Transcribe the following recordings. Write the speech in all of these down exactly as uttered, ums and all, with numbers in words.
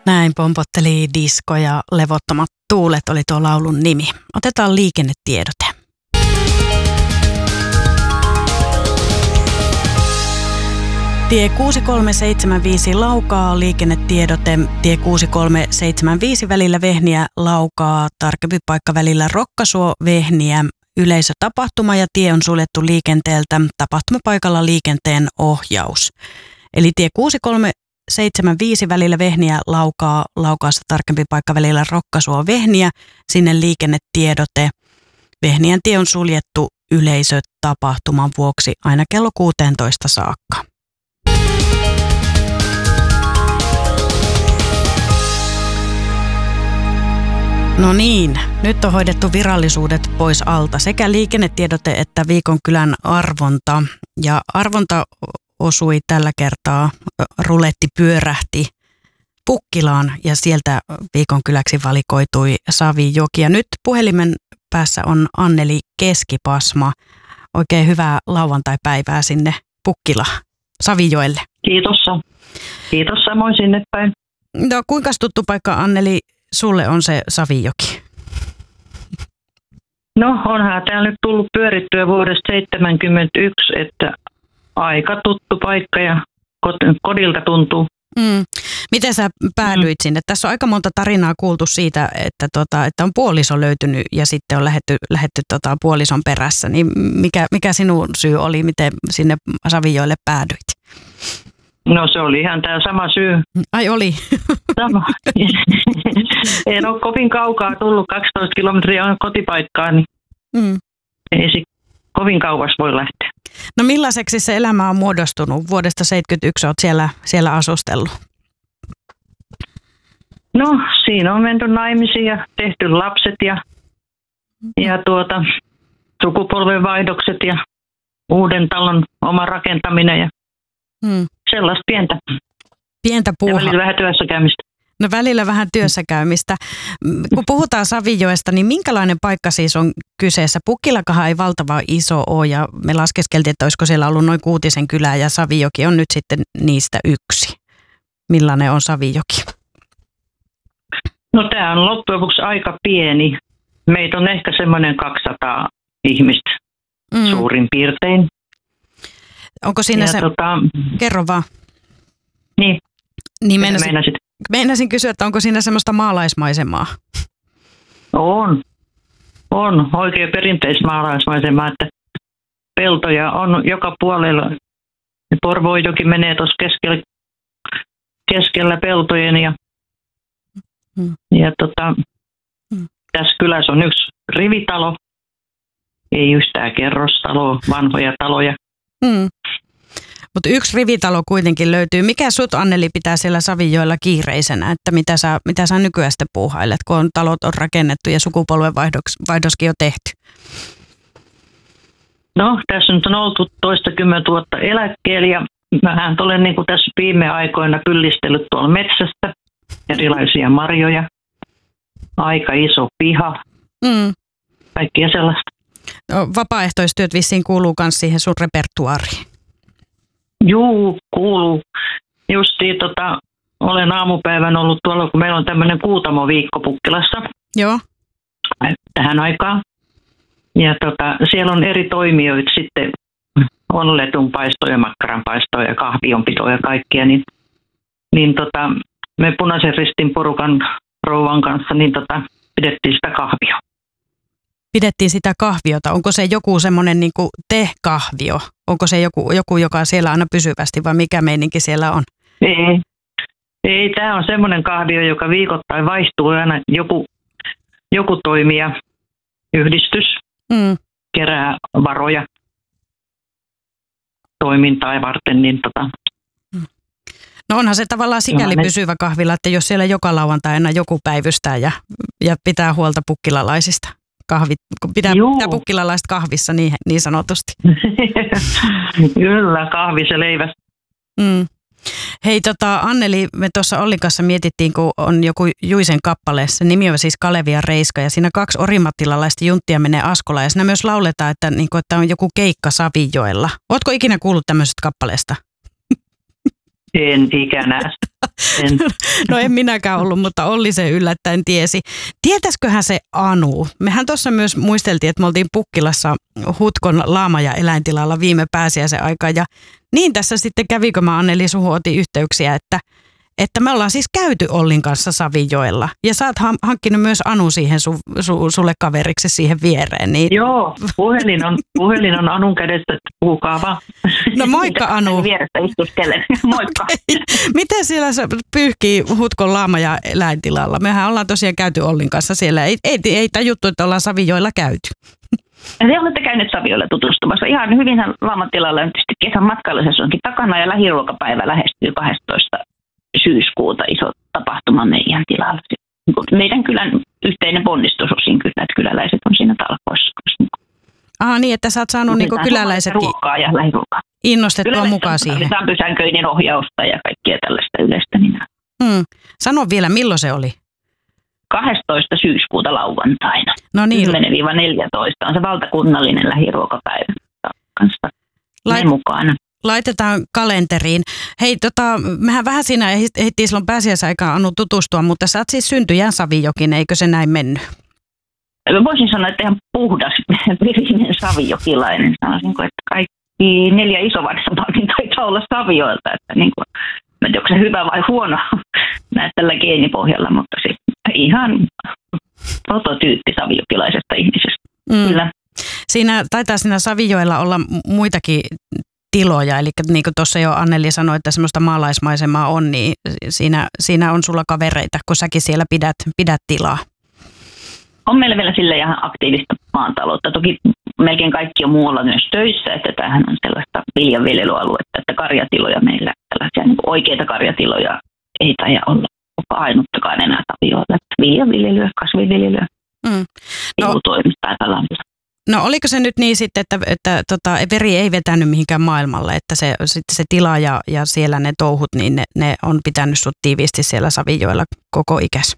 Näin pompotteli Disko ja Levottomat tuulet oli tuo laulun nimi. Otetaan liikennetiedote. Tie kuusi kolme seitsemän viisi Laukaa, liikennetiedote. Tie kuusi kolme seitsemän viisi välillä Vehniä Laukaa, tarkempi paikka välillä Rokkasuo Vehniä. Yleisötapahtuma ja tie on suljettu liikenteeltä. Tapahtumapaikalla liikenteen ohjaus. Eli tie kuusi kolme seitsemän viisi välillä Vehniä Laukaa, Laukaassa tarkempi paikka välillä Rokkasuo Vehniä. Sinne liikennetiedote. Vehniän tie on suljettu yleisötapahtuman vuoksi aina kello kuusitoista saakka. No niin, nyt on hoidettu virallisuudet pois alta. Sekä liikennetiedote että Viikonkylän arvonta. Ja arvonta osui tällä kertaa, ruletti pyörähti Pukkilaan ja sieltä Viikonkyläksi valikoitui Savijoki. Ja nyt puhelimen päässä on Anneli Keskipasma. Oikein hyvää lauantai-päivää sinne Pukkilaan, Savijoelle. Kiitos. Kiitos samoin sinne päin. No kuinka tuttu paikka, Anneli, sulle on se Savijoki? No onhan täällä nyt tullut pyörittyä vuodesta seitsemänkymmentäyksi, että aika tuttu paikka ja kodilta tuntuu. Mm. Miten sä päädyit mm. sinne? Tässä on aika monta tarinaa kuultu siitä, että, tota, että on puoliso löytynyt ja sitten on lähdetty, lähdetty tota, puolison perässä. Niin mikä, mikä sinun syy oli, miten sinne Savijoelle päädyit? No se oli ihan tämä sama syy. Ai oli? Sama. En ole kovin kaukaa tullut, kaksitoista kilometriä on kotipaikkaa, niin mm. ei se kovin kauas voi lähteä. No millaiseksi se elämä on muodostunut? Vuodesta seitsemänkymmentäyksi olet siellä, siellä asustellut. No siinä on menty naimisiin ja tehty lapset ja, ja tuota, sukupolvenvaihdokset ja uuden talon oma rakentaminen ja hmm. sellaista pientä. Pientä puuhaa. Ja välillä vähän työssä käymistä. No välillä vähän työssä käymistä. Kun puhutaan Savijoesta, niin minkälainen paikka siis on kyseessä? Pukkilakahan ei valtava iso ole ja me laskeskeltiin, että olisiko siellä ollut noin kuutisen kylää ja Savijoki on nyt sitten niistä yksi. Millainen on Savijoki? No tämä on loppujen lopuksi aika pieni. Meitä on ehkä semmoinen kaksisataa ihmistä mm. suurin piirtein. Onko siinä ja se... Tota... Kerro vaan. Niin. Niin meinasin, meinasin kysyä, että onko siinä semmoista maalaismaisemaa? On. On oikein perinteistä maalaismaisemaa, että peltoja on joka puolella. Porvoojoki menee tuossa keskellä, keskellä peltojen ja, hmm. ja tota, hmm. tässä kylässä on yksi rivitalo, ei yhtään kerrostaloa, vanhoja taloja. Hmm. Mutta yksi rivitalo kuitenkin löytyy. Mikä sut, Anneli, pitää siellä Savijoella kiireisenä, että mitä sä, mitä sä nykyään sitten puuhailet, kun on, talot on rakennettu ja sukupolvenvaihdoskin on tehty? No, tässä nyt on oltu toistakymmentä vuotta eläkkeellä ja mähän olen niin kuin tässä viime aikoina pyllistellyt tuolla metsästä erilaisia marjoja. Aika iso piha, mm. kaikkia sellaista. No, vapaaehtoistyöt vissiin kuuluu myös siihen sun repertuaariin. Juu, kuuluu. Justiin tota, olen aamupäivän ollut tuolla, kun meillä on tämmöinen kuutamoviikko Pukkilassa. Joo. Tähän aikaan. Ja tota, siellä on eri toimijoita sitten, on letunpaistoja, makkaranpaistoja ja kahvionpitoja ja kaikkia. Niin, niin tota, me Punaisen Ristin porukan rouvan kanssa niin tota, pidettiin sitä kahvia. Pidettiin sitä kahviota. Onko se joku semmoinen niin kuin te-kahvio? Onko se joku, joku, joka on siellä aina pysyvästi vai mikä meininki siellä on? Ei. Ei, tämä on semmoinen kahvio, joka viikoittain vaihtuu aina joku, joku toimija, yhdistys, mm. kerää varoja toimintaa varten. Niin tota. No onhan se tavallaan sikäli pysyvä kahvila, että jos siellä joka lauantai aina joku päivystää ja, ja pitää huolta pukkilalaisista. Kahvit, pitää, pitää pukkilalaiset kahvissa niin, niin sanotusti. Kyllä, kahvis ja leivä. Mm. Hei tota, Anneli, me tuossa Ollin kanssa mietittiin, kun on joku Juisen kappale, se nimi on siis Kalevi ja Reiska, ja siinä kaksi orimattilalaista junttia menee Askolaan, ja siinä myös lauletaan, että, niin kuin, että on joku keikka Savijoella. Ootko ikinä kuullut tämmöisestä kappaleesta? En ikänä. En. No en minäkään ollut, mutta Olli se yllättäen tiesi. Tietäisiköhän se Anu? Mehän tuossa myös muisteltiin, että me oltiin Pukkilassa Hutkon laama- ja eläintilalla viime pääsiäisen aikaa. Ja niin tässä sitten kävikö mä Anneli suhun otin yhteyksiä, että Että me ollaan siis käyty Ollin kanssa Savijoella. Ja sä oot hankkinut myös Anu siihen su, su, sulle kaveriksi siihen viereen. Niin... Joo, puhelin on, puhelin on Anun kädessä, puhukaa vaan. No moikka Anu. Vierestä istuskelen. Moikka. Miten siellä se pyyhkii Hutkon laama- ja eläintilalla? Mehän ollaan tosiaan käyty Ollin kanssa siellä. Ei, ei, ei tajuttu, että ollaan Savijoella käyty. Te olette käyneet Saviolle tutustumassa. Ihan hyvinhän laamatilalla on tietysti kesän matkailussa onkin takana ja lähiruokapäivä lähestyy kahdestoista syyskuuta iso tapahtuma meidän tilalla. Meidän kylän yhteinen ponnistus osin kyllä, että kyläläiset on siinä talkoissa. Ah niin, että sä oot saanut niinku kyläläisetkin ruokaa ja lähiruokaa. Innostettua mukaan siihen. Pysäköinnin ohjausta ja kaikkia tällaista yleistä. Niin hmm. Sano vielä, milloin se oli? kahdestoista syyskuuta lauantaina. No niin. kymmenen neljätoista on se valtakunnallinen lähiruokapäivä kanssa Lait- mukana. Laitetaan kalenteriin. Hei, tota, mehän vähän siinä ehdittiin silloin pääsiäisaikaan Anu tutustua, mutta sä oot siis syntyjän Savijokin, eikö se näin mennyt? Voisin sanoa, että ihan puhdas verinen savijokilainen. Sanoisin, että kaikki neljä isovanhempaakin taitaa olla Savioilta. Että niin kuin, en tiedä, onko se hyvä vai huono näet tällä geenipohjalla, mutta siis ihan prototyyppi savijokilaisesta ihmisestä. Mm. Kyllä. Siinä taitaa siinä Savijoella olla muitakin tiloja, eli niin kuin tuossa jo Anneli sanoi, että semmoista maalaismaisemaa on, niin siinä, siinä on sulla kavereita, kun säkin siellä pidät, pidät tilaa. On meillä vielä sille ihan aktiivista maantaloutta. Toki melkein kaikki on muualla myös töissä, että tämähän on sellaista viljanviljelyaluetta, että karjatiloja meillä, tällaisia niin kuin oikeita karjatiloja ei taida olla ainuttakaan enää Savioilla. Viljanviljelyä, kasvinviljelyä, mm. no. toimista aika lailla. No oliko se nyt niin sitten, että, että tota, veri ei vetänyt mihinkään maailmalle, että se, sitten se tila ja, ja siellä ne touhut, niin ne, ne on pitänyt sut tiiviisti siellä Savijoella koko ikäs?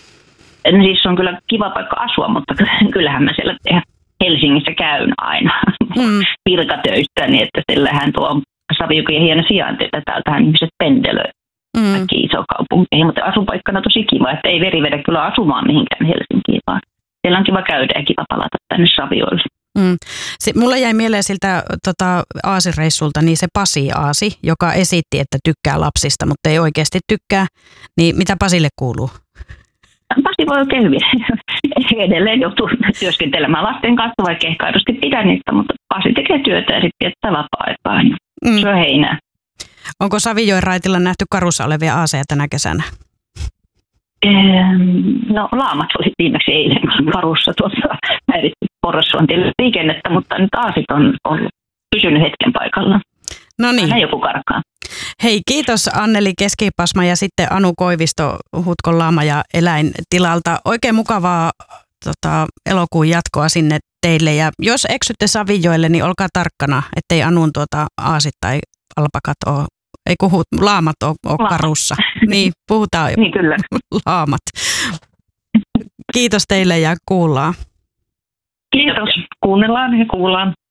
No siis on kyllä kiva paikka asua, mutta kyllähän mä siellä Helsingissä käyn aina mm. virkatöistä, niin että sillähän tuo Savijoki on hieno sijainti, että täältähän ihmiset pendelöi mm. kaikki isokaupunkeihin, mutta asupaikkana tosi kiva, että ei veri vedä kyllä asumaan mihinkään Helsinkiin, vaan siellä on kiva käydä ja kiva palata tänne Savioille. Mm. Se, mulla jäi mieleen siltä tota, aasireissulta niin se Pasi Aasi, joka esitti, että tykkää lapsista, mutta ei oikeasti tykkää. Niin mitä Pasille kuuluu? Pasi voi oikein hyvin. Edelleen joutuu työskentelemään lasten kanssa, vaikka ehkä aidosti pidä niistä, mutta Pasi tekee työtä ja sitten viettää vapaa-aikaa. Mm. Se on heinää. Onko Savijoen raitilla nähty karussa olevia aaseja tänä kesänä? No laamat oli viimeksi eilen karussa tuossa häiritty porrassuontien liikennettä, mutta nyt aasit on ollut pysynyt hetken paikalla. No niin. Aina joku karkaa. Hei, kiitos Anneli Keskipasma ja sitten Anu Koivisto Hutkon laama- ja eläintilalta. Oikein mukavaa tota, elokuun jatkoa sinne teille. Ja jos eksytte Savijoelle, niin olkaa tarkkana, ettei Anun tuota aasit tai alpakat ole. Ei kun laamat ole, ole karussa. Niin, puhutaan niin kyllä. Laamat. Kiitos teille ja kuullaan. Kiitos. Kuunnellaan ja kuullaan.